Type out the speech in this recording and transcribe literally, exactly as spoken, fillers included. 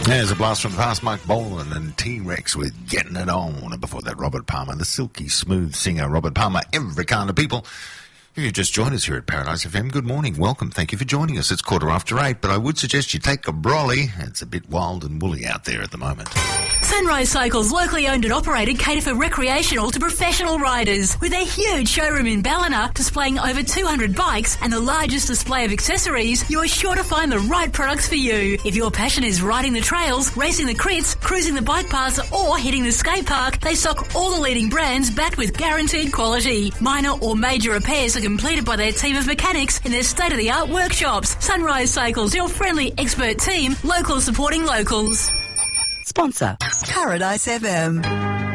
There's a blast from the past, Mike Bolan and T-Rex with Getting It On. And before that, Robert Palmer, the silky smooth singer, Robert Palmer, every kind of people. If you've just joined us here at Paradise F M, good morning, welcome, thank you for joining us. It's quarter after eight, but I would suggest you take a brolly. It's a bit wild and woolly out there at the moment. Sunrise Cycles, locally owned and operated, cater for recreational to professional riders. With their huge showroom in Ballina, displaying over two hundred bikes and the largest display of accessories, you're sure to find the right products for you. If your passion is riding the trails, racing the crits, cruising the bike paths, or hitting the skate park, they stock all the leading brands backed with guaranteed quality. Minor or major repairs are completed by their team of mechanics in their state-of-the-art workshops. Sunrise Cycles, your friendly expert team, locals supporting locals. Sponsor Paradise F M.